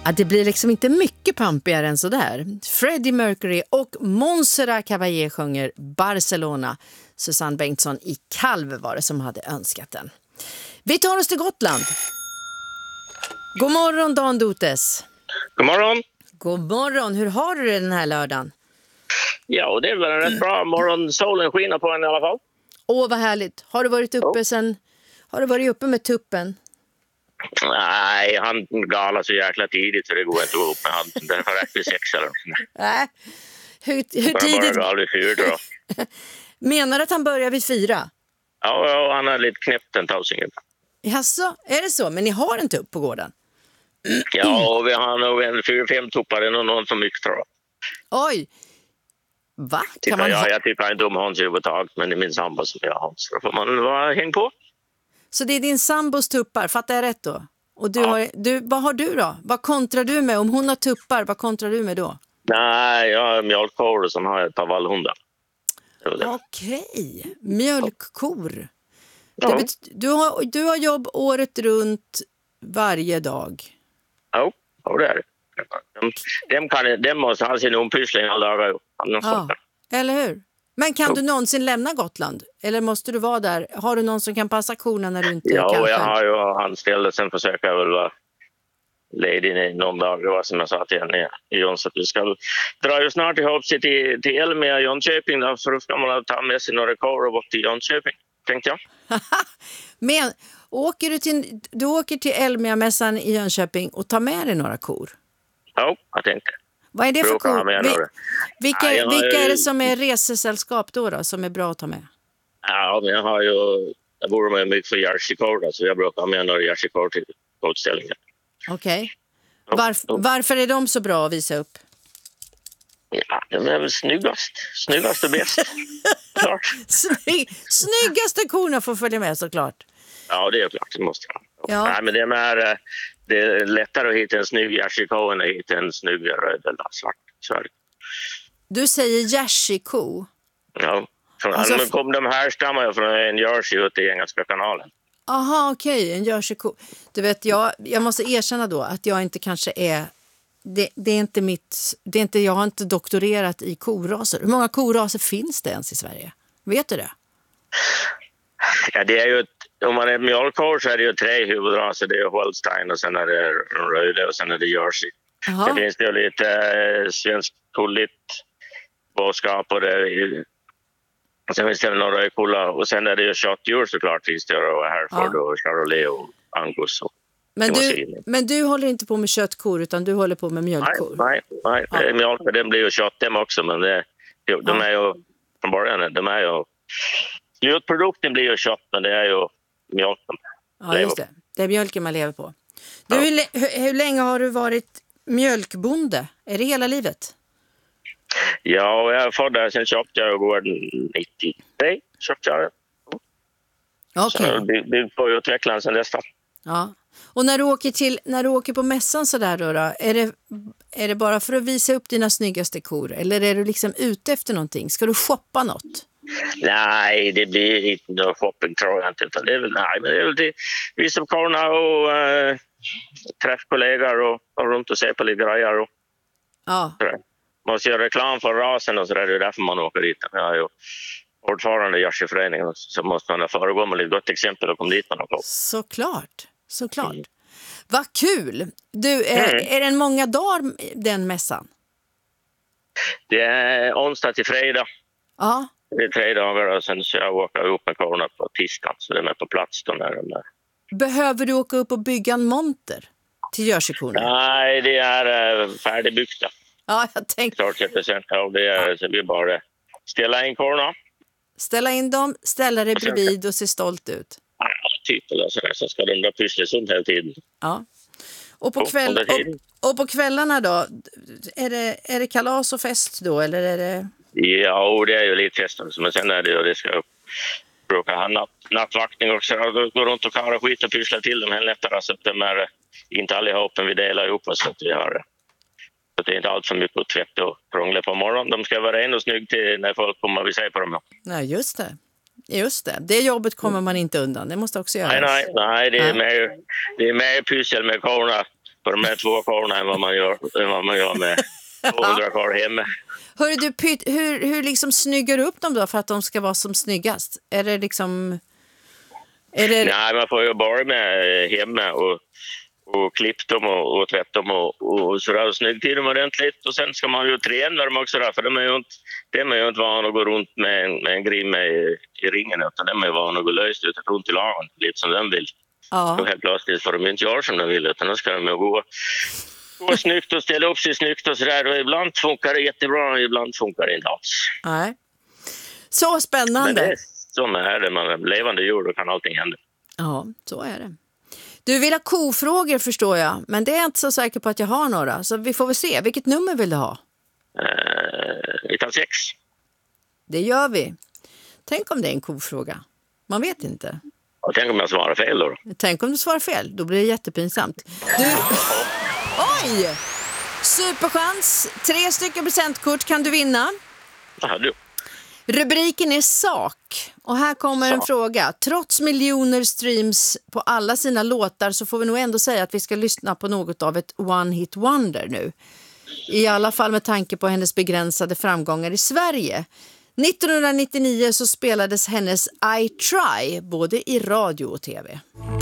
Ja, det blir liksom inte mycket pampigare än så där. Freddie Mercury och Montserrat Caballé sjunger Barcelona. Susanne Bengtsson i Kalv var det som hade önskat den. Vi tar oss till Gotland. God morgon, Dan Dotes. God morgon. God morgon. Hur har du det den här lördagen? Ja, det är väl en rätt bra morgon. Solen skiner på en i alla fall. Åh, vad härligt. Har du varit uppe sen... Har du varit uppe med tuppen? Nej, han galar så jäkla tidigt så det går inte att gå upp med han. Därför räcker 6 eller Nej. Hur tidigt? Bara vid 4 då. Menar du att han börjar vid 4? Ja, han har lite knäppt en tausingen. Jaså, är det så? Men ni har en tupp på gården? Ja, och vi har nog en 4-5 tuppar. Det är nog någon för mycket, tror jag. Oj! Va? Jag tycker inte om Hans överhuvudtaget, men det är min sambo som jag har Hans. Då får man hänga på. Så det är din sambos tuppar, fattar jag rätt då? Och vad har du då? Vad kontrar du med? Om hon har tuppar, vad kontrar du med då? Nej, jag har mjölkkor och sen har jag ett par vallhundar. Okej, mjölkkor. Ja. Du har jobb året runt varje dag. Ja, det är det. De måste ha sin ompyssling alla dagar. Ja, eller hur? Men kan du någonsin lämna Gotland? Eller måste du vara där? Har du någon som kan passa korna när du inte kan själv? Ja, jag har ju anställd. Sen försöker jag väl vara ledig i någon dag. Det var som jag sa till henne i Jons att vi ska dra ju snart ihop sig till Elmia i Jönköping. Då, så då ska man ta med sig några kor och bort till Jönköping, tänkte jag. Men du åker till Elmia-mässan i Jönköping och tar med dig några kor? Ja, jag tänkte. Vad är det för kor? Vilka är det som är resesällskap då som är bra att ta med? Ja, men jag bor med mycket för Jersey-kor, så jag brukar ha med några Jersey-kor till utställningen. Okej. Varför är de så bra att visa upp? Ja, de är väl snyggast och bäst. Klart. Snyggaste korna får följa med såklart. Ja, det är klart, det måste jag. Ja. Nej, men det är lättare att hitta en snygg Jersey-ko än att hitta en snygg röd eller svart. Du säger Jersey-ko? Ja, men de här stammar från en Jersey ute i Engelska kanalen. Aha, okej, en Jersey-ko. Du vet, jag måste erkänna då att jag inte kanske är... Det är inte, jag har inte doktorerat i koraser. Hur många koraser finns det ens i Sverige? Vet du det? Ja, det är ju om man är mjölkkor så är det ju 3 huvudraser. Det är Holstein och sen är det röda och sen är det Jersey. Aha. Det finns ju lite svensk kulligt boskap och sen finns det några kulla och sen är det ju köttdjur såklart finns det och Hereford och Charolais och Angus. Men du håller inte på med köttkor utan du håller på med mjölkkor? Nej. Ja. Mjölk, den blir ju kött dem också men de är ju från början, slutprodukten blir ju kött men det är ju mjölken. Ja, just det. Det är mjölken man lever på. Du, hur länge har du varit mjölkbonde? Är det hela livet? Ja, jag var där, sen köpte jag gården 93. Köpte jag det. Okej. Så byggt på utvecklaren sen dess. Ja. Och när du åker på mässan så där då, är det bara för att visa upp dina snyggaste kor eller är du liksom ute efter någonting? Ska du shoppa något? Nej, det blir inte någon shopping tror jag inte. Det är väl det visa upp korna och träffa kollegor och runt och se på lite grejer. Och, ja. Måste göra reklam för rasen och så där, det är därför man åker dit. Jag är ju ordförande i Jersey-föreningen så måste man föregå med ett gott exempel och komma dit med något. Såklart. Vad kul! Du, är det en många dagar den mässan? Det är onsdag till fredag. Ja. Det är 3 dagar och sen så jag åker upp med korna på tisdagen så de är på plats då när de är. Behöver du åka upp och bygga en monter till Jersey-korna? Nej, det är färdigbyggda. Ja, jag tänkte. Det är så vi bara ställa in korna. Ställa in dem, ställa dig bredvid och se stolt ut. Ja, typ eller så ska de då pysslas runt hela tiden. Ja. Och på kvällarna då, är det kalas och fest då eller är det? Ja, det är ju lite fest men sen är det ju det ska brukar ha nattvaktning också. Gå runt och kara skit och pyssla till dem helt lättare så att de är inte allihopa vi delar ihop så att vi har så det är inte allt för mycket att tvätta och krångla på morgonen. De ska vara ren och snygg till när folk kommer vi säger på dem. Nej, just det. Det jobbet kommer man inte undan. Det måste också göras. Nej, det är mer pyssel med korna på de här 2 korna än vad man gör med 200 kor hemma. Hörru du, hur liksom snyggar du upp dem då för att de ska vara som snyggast? Är det liksom... Nej, man får ju börja med hemma och klippa dem och tvätta dem och sådär och snygg till dem ordentligt. Och sen ska man ju träna dem också där, för de är ju inte van att gå runt med en grimma i ringen, utan de är van att gå löst runt i lagen, lite som de vill. Ja. Och helt plötsligt får de inte göra som de vill, utan då ska de ju gå snyggt och ställa upp sig snyggt och sådär. Och ibland funkar det jättebra och ibland funkar det inte alls. Nej. Så spännande. Men det är som är det, man är levande djur, då kan allting hända. Ja, så är det. Du vill ha kofrågor förstår jag, men det är jag inte så säker på att jag har några. Så vi får väl se. Vilket nummer vill du ha? Vi tar 6. Det gör vi. Tänk om det är en kofråga. Man vet inte. Och tänk om jag svarar fel då? Tänk om du svarar fel. Då blir det jättepinsamt. Du... Oj! Superchans. 3 stycken presentkort kan du vinna. Jaha, du. Rubriken är sak. Och här kommer en fråga. Trots miljoner streams på alla sina låtar så får vi nog ändå säga att vi ska lyssna på något av ett one-hit wonder nu. I alla fall med tanke på hennes begränsade framgångar i Sverige. 1999 så spelades hennes I Try både i radio och tv.